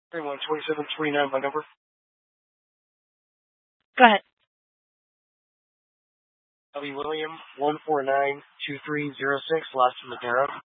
2729, my number. Go ahead. W. William 1492306, last from the arrow.